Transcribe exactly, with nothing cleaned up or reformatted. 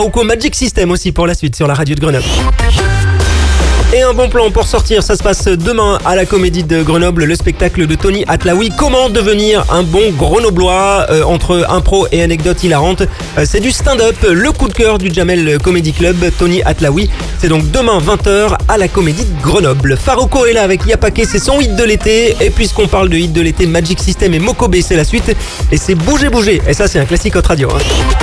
Au Magic System aussi pour la suite sur la radio de Grenoble. Et un bon plan pour sortir, ça se passe demain à la Comédie de Grenoble, le spectacle de Tony Atlaoui. Comment devenir un bon grenoblois euh, entre impro et anecdotes hilarantes. Euh, c'est du stand-up, le coup de cœur du Jamel Comedy Club, Tony Atlaoui. C'est donc demain vingt heures à la Comédie de Grenoble. Faroko est là avec Yapake, c'est son hit de l'été. Et puisqu'on parle de hit de l'été, Magic System et Mokobe, c'est la suite. Et c'est Bouger Bouger. Et ça, c'est un classique hot radio. Hein.